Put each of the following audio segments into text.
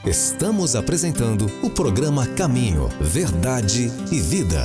Estamos apresentando o programa Caminho, Verdade e Vida.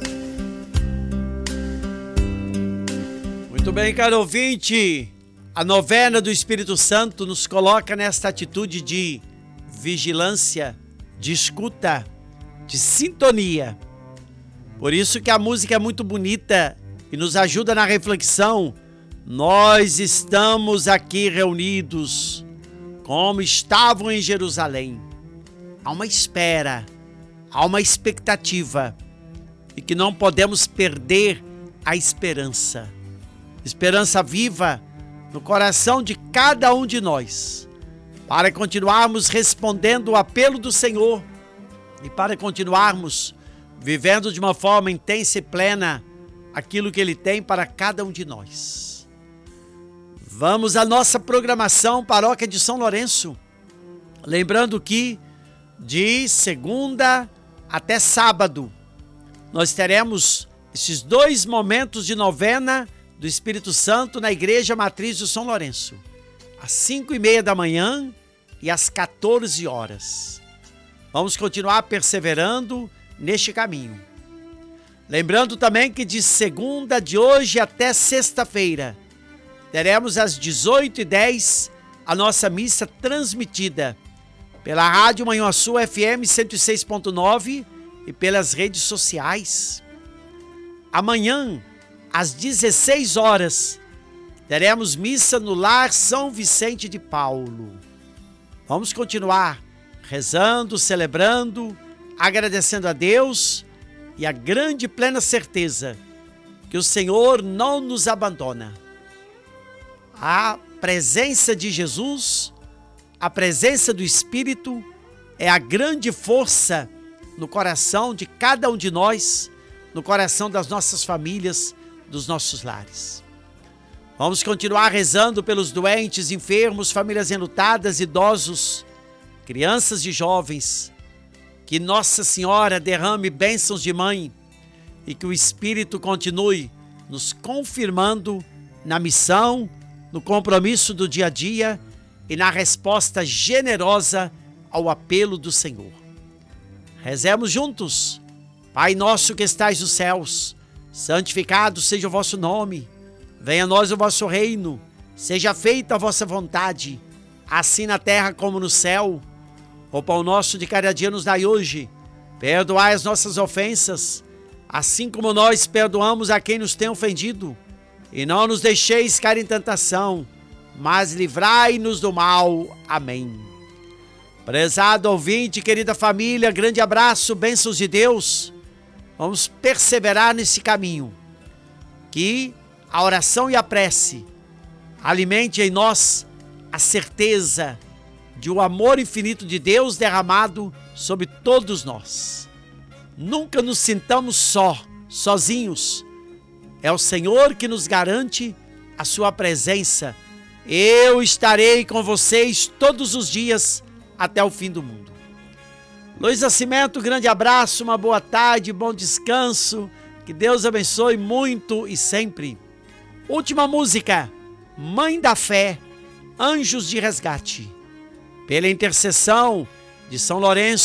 Muito bem, caro ouvinte, a novena do Espírito Santo nos coloca nesta atitude de vigilância, de escuta, de sintonia. Por isso que a música é muito bonita e nos ajuda na reflexão. Nós estamos aqui reunidos como estavam em Jerusalém. Há uma espera, há uma expectativa e que não podemos perder a esperança. Esperança viva no coração de cada um de nós, para continuarmos respondendo o apelo do Senhor e para continuarmos vivendo de uma forma intensa e plena aquilo que Ele tem para cada um de nós. Vamos à nossa programação Paróquia de São Lourenço. Lembrando que de segunda até sábado nós teremos esses 2 momentos de novena do Espírito Santo na Igreja Matriz de São Lourenço, às 5:30 da manhã e às 14 horas. Vamos continuar perseverando neste caminho. Lembrando também que de segunda de hoje até sexta-feira teremos às 18h10 a nossa missa transmitida pela Rádio Manhuaçu FM 106.9 e pelas redes sociais. Amanhã, às 16 horas, teremos missa no Lar São Vicente de Paulo. Vamos continuar rezando, celebrando, agradecendo a Deus e a grande e plena certeza que o Senhor não nos abandona. A presença de Jesus, a presença do Espírito é a grande força no coração de cada um de nós, no coração das nossas famílias, dos nossos lares. Vamos continuar rezando pelos doentes, enfermos, famílias enlutadas, idosos, crianças e jovens. Que Nossa Senhora derrame bênçãos de mãe e que o Espírito continue nos confirmando na missão, no compromisso do dia a dia e na resposta generosa ao apelo do Senhor. Rezemos juntos. Pai nosso que estais nos céus, santificado seja o vosso nome. Venha a nós o vosso reino. Seja feita a vossa vontade, assim na terra como no céu. O pão nosso de cada dia nos dai hoje. Perdoai as nossas ofensas, assim como nós perdoamos a quem nos tem ofendido. E não nos deixeis cair em tentação, mas livrai-nos do mal. Amém. Prezado ouvinte, querida família, grande abraço, bênçãos de Deus. Vamos perseverar nesse caminho. Que a oração e a prece alimente em nós a certeza de o amor infinito de Deus derramado sobre todos nós. Nunca nos sintamos sozinhos. É o Senhor que nos garante a sua presença. Eu estarei com vocês todos os dias até o fim do mundo. Luiz Nascimento, grande abraço, uma boa tarde, bom descanso. Que Deus abençoe muito e sempre. Última música, Mãe da Fé, Anjos de Resgate. Pela intercessão de São Lourenço,